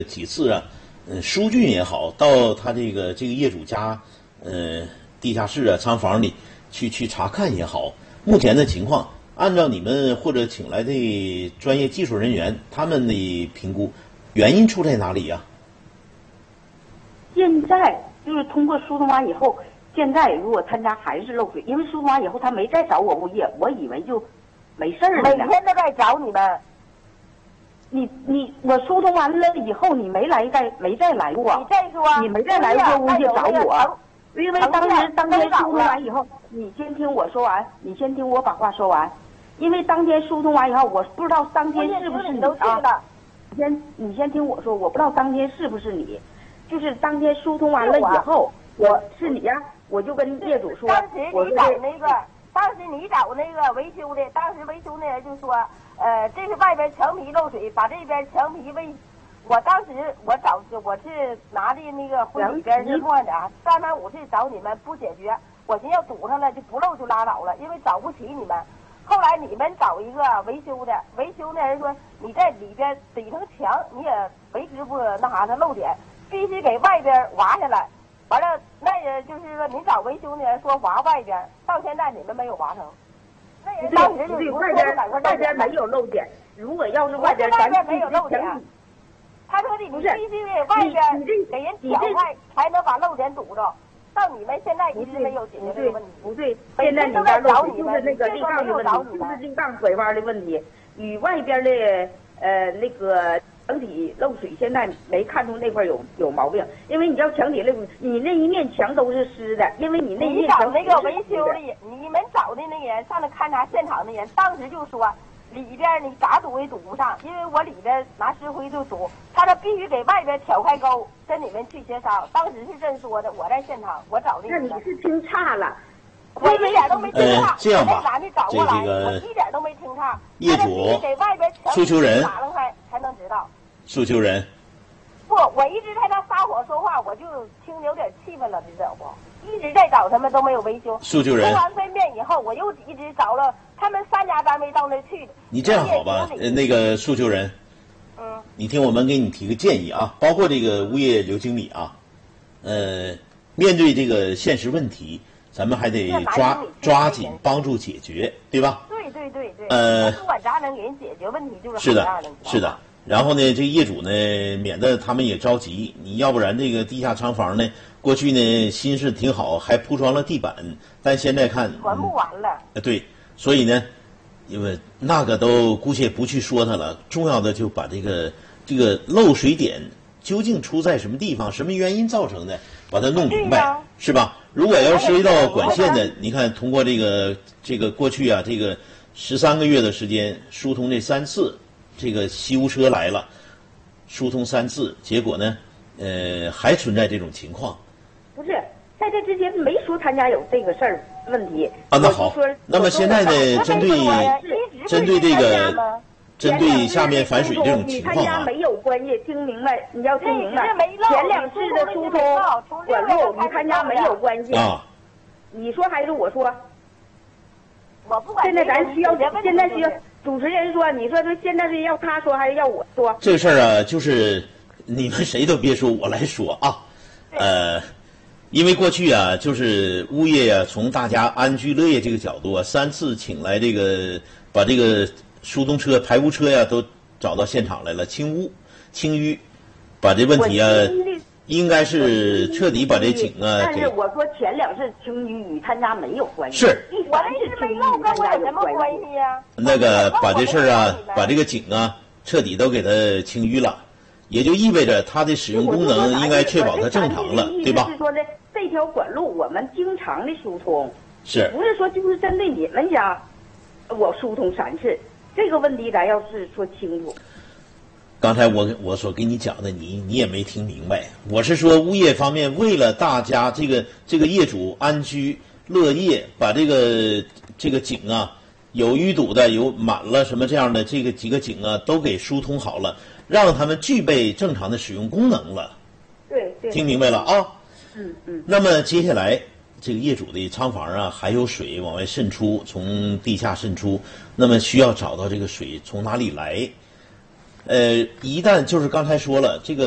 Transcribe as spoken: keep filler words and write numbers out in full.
几次啊，嗯，疏浚也好，到他这个这个业主家，呃，地下室啊、仓房里去去查看也好，目前的情况，按照你们或者请来的专业技术人员他们的评估，原因出在哪里呀、啊？ 现在就是通过疏通完以后，现在如果他家还是漏水，因为疏通完以后他没再找我物业，我以为就没事儿了。 每天都在找你们。 你你我疏通完了以后，你没来再没再来过。 你再说， 你没再来过物业找我，因为当时当天疏通完以后，你先听我说完，你先听我把话说完。因为当天疏通完以后，我不知道当天是不是你啊？你先你先听我说，我不知道当天是不是你，就是当天疏通完了以后，我是你呀、啊，我就跟业主说， 当时你找那个，当时你找那个维修的，当时维修那人就说。呃，这是外边墙皮漏水，把这边墙皮为，我当时我找我是拿的那个婚里边是乱的啊，三番五次找你们不解决，我寻思要堵上了就不漏就拉倒了，因为找不起你们。后来你们找一个维修的，维修那人说你在里边怼成墙，你也维持不那啥它漏点，必须给外边挖下来。完了，那人就是说你找维修的人说挖外边，到现在你们没有挖成。 对对，外边外边没有漏点。如果要是外边咱没有漏点，他说的你必须得外边给人挑开，才能把漏点堵着。到你们现在一直没有解决这个问题。 不对，现在你家漏水就是那个立杠的问题，就是立杠拐弯的问题，与外边的呃那个墙体漏水现在没看出那块有有毛病，因为你知道墙体漏水，你那一面墙都是湿的，因为你那你找那个维修的，你们找的那人上来勘察现场的人，当时就说里边你咋堵也堵不上，因为我里边拿石灰就堵，他说必须给外边挑开沟，跟你们去协商。当时是这么说的，我在现场，我找的那你是听差了。 我一点都没听差， 呃、这样吧， 男的找过来， 这个我一点都没听差。 业主给外边诉求人打了开才能知道。 诉求人。 不，我一直在那撒火说话，我就听着有点气愤了，你知道不？一直在找他们都没有维修。 诉求人。 收完分辨以后，我又一直找了他们三家单位到那去。 你这样好吧，呃，那个诉求人。 嗯。 你听我们给你提个建议啊，包括这个物业刘经理啊，呃，面对这个现实问题。咱们还得抓抓紧帮助解决，对吧？ 对对对对。 呃， 不管咋能给人解决问题，就是是的，是的。然后呢，这个业主呢，免得他们也着急，你要不然这个地下仓房呢，过去呢心思挺好，还铺装了地板，但现在看还不完了。 呃，对，所以呢，因为那个都姑且不去说它了，重要的就把这个这个漏水点究竟出在什么地方，什么原因造成的，把它弄明白，是吧？如果要涉及到管线的，你看通过这个这个过去啊，这个十三个月的时间疏通这三次，这个西屋车来了，疏通三次，结果呢，呃，还存在这种情况。 不是，在这之前没说他家有这个事儿问题。 啊，那好，那么现在呢，针对针对这个。针对下面反水这种情况啊， 与他家没有关系，听明白？你要听明白。前两次的疏通管路与他家没有关系啊。 你说还是我说？ 我不管。 现在咱需要，现在需要主持人说，你说这现在是要他说还是要我说？ 这事儿啊，就是你们谁都别说，我来说啊。呃，因为过去啊，就是物业啊，从大家安居乐业这个角度啊，三次请来这个把这个。疏通车、排污车呀，都找到现场来了，清污、清淤，把这问题啊，应该是彻底把这井啊。 但是我说前两次清淤与他家没有关系。 是。 我那是没漏，跟我有什么关系呀？ 那个把这事儿啊，把这个井啊，彻底都给它清淤了，也就意味着它的使用功能应该确保它正常了，对吧？ 是说的这条管路我们经常的疏通， 是不是说就是针对你们家，我疏通三次？这个问题咱要是说清楚。 刚才我我所给你讲的，你你也没听明白。我是说，物业方面为了大家这个这个业主安居乐业，把这个这个井啊，有淤堵的，有满了什么这样的这个几个井啊，都给疏通好了，让他们具备正常的使用功能了。 对对。 听明白了啊？ 嗯嗯。 那么接下来。这个业主的仓房啊，还有水往外渗出，从地下渗出，那么需要找到这个水从哪里来。呃，一旦就是刚才说了，这个。